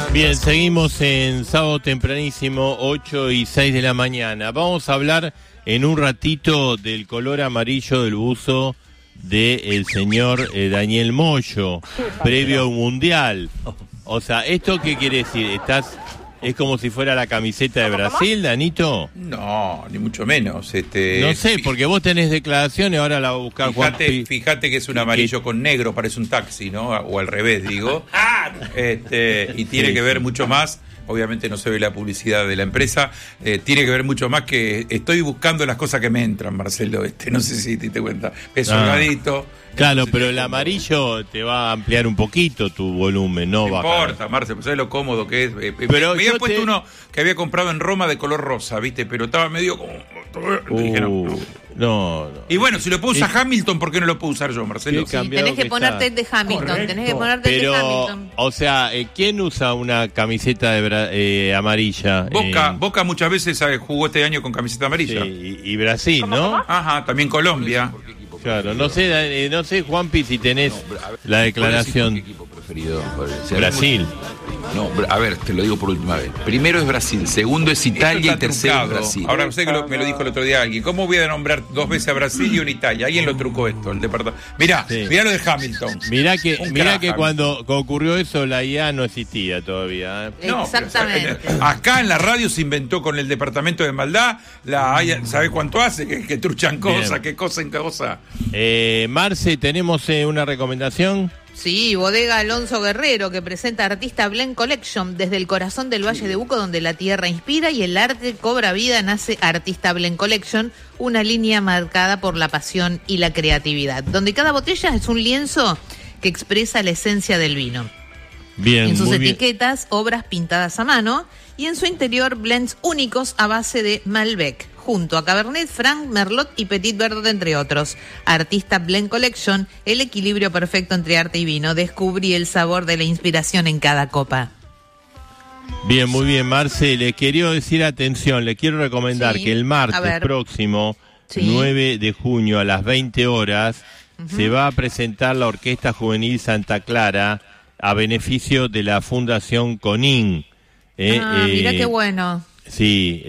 Bien, seguimos en sábado tempranísimo, 8 y 6 de la mañana. Vamos a hablar en un ratito del color amarillo del buzo del señor Daniel Moyo, previo a un mundial. O sea, ¿esto qué quiere decir? ¿Es como si fuera la camiseta de Brasil, Danito? No, ni mucho menos. No sé, porque vos tenés declaraciones, ahora la va a buscar Juan. Fíjate que es un amarillo con negro, parece un taxi, ¿no? O al revés, digo. Y tiene que ver mucho más. Obviamente no se ve la publicidad de la empresa. Tiene que ver mucho más que... Estoy buscando las cosas que me entran, Marcelo. No sé si te diste cuenta. Es holgadito. Claro, pero el amarillo te va a ampliar un poquito tu volumen, no va a... No importa, Marcelo, ¿sabes lo cómodo que es? Pero me había puesto uno que había comprado en Roma de color rosa, ¿viste? Pero estaba medio como... Dije, no. Y bueno, si lo puedo usar Hamilton, ¿por qué no lo puedo usar yo, Marcelo? Sí, tenés que ponerte el de Hamilton. Correcto. Tenés que ponerte el de Hamilton. O sea, ¿quién usa una camiseta de amarilla? Boca muchas veces jugó este año con camiseta amarilla. Sí, y Brasil, ¿no? Ajá, también Colombia. Claro, no sé, Juanpi, si tenés la declaración. ¿Qué equipo preferido? Brasil. No, a ver, te lo digo por última vez. Primero es Brasil, segundo es Italia y tercero es Brasil. Ahora sé que me lo dijo el otro día alguien. ¿Cómo voy a nombrar dos veces a Brasil y una Italia? Alguien lo trucó esto, el departamento. Mirá lo de Hamilton. Mirá que cuando ocurrió eso la IA no existía todavía. No, exactamente. Acá en la radio se inventó con el departamento de maldad. ¿Sabés cuánto hace? Que truchan cosas, que cosen cosas. Marce, ¿tenemos una recomendación? Sí, Bodega Alonso Guerrero, que presenta Artista Blend Collection. Desde el corazón del Valle de Uco, donde la tierra inspira y el arte cobra vida, nace Artista Blend Collection, una línea marcada por la pasión y la creatividad, donde cada botella es un lienzo que expresa la esencia del vino. Bien, en sus muy etiquetas, obras pintadas a mano, y en su interior blends únicos a base de Malbec, junto a Cabernet Franc, Merlot y Petit Verdot, entre otros. Artista Blend Collection, el equilibrio perfecto entre arte y vino. Descubrí el sabor de la inspiración en cada copa. Bien, muy bien, Marce. Le quiero decir, atención, le quiero recomendar que el martes próximo, 9 de junio a las 20 horas, se va a presentar la Orquesta Juvenil Santa Clara a beneficio de la Fundación CONIN. Mira qué bueno. Sí,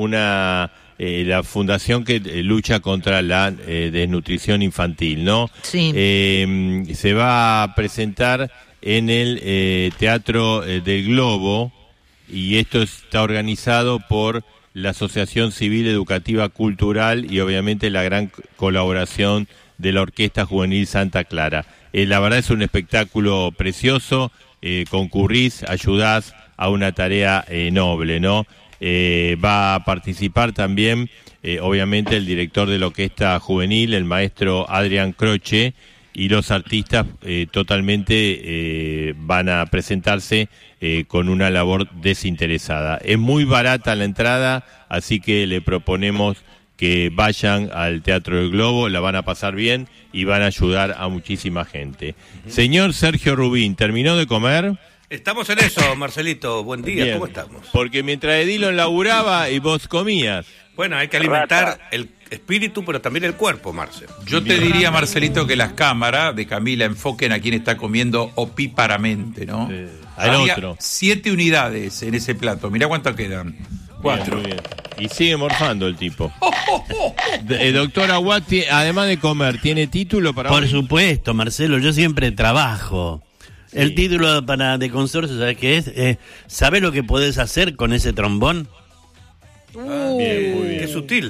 la fundación que lucha contra la desnutrición infantil, ¿no? Sí. Se va a presentar en el Teatro del Globo, y esto está organizado por la Asociación Civil Educativa Cultural y obviamente la gran colaboración de la Orquesta Juvenil Santa Clara. La verdad es un espectáculo precioso, concurrís, ayudás a una tarea noble, ¿no? Va a participar también, obviamente, el director de la Orquesta Juvenil, el maestro Adrián Croce, y los artistas totalmente van a presentarse con una labor desinteresada. Es muy barata la entrada, así que le proponemos que vayan al Teatro del Globo, la van a pasar bien y van a ayudar a muchísima gente. Señor Sergio Rubín, ¿terminó de comer? Estamos en eso, Marcelito. Buen día, Bien. ¿Cómo estamos? Porque mientras Edilon laburaba y vos comías. Bueno, hay que alimentar el espíritu, pero también el cuerpo, Marcel. Yo te diría, Marcelito, que las cámaras de Camila enfoquen a quien está comiendo opíparamente, ¿no? Había otro. 7 unidades en ese plato. Mirá cuántas quedan. 4. Bien, muy bien. Y sigue morfando el tipo. Doctor Aguad, además de comer, ¿tiene título para Por hoy? supuesto, Marcelo, yo siempre trabajo. Sí. El título de consorcio, ¿sabes qué es? ¿Sabés lo que podés hacer con ese trombón? Bien, muy bien. Qué sutil.